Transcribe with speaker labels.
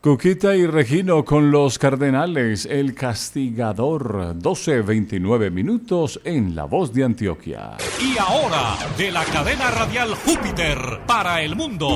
Speaker 1: Cuquita y Regino con los Cardenales, El Castigador, 12:29 en La Voz de Antioquia.
Speaker 2: Y ahora, de la cadena radial Júpiter para el mundo.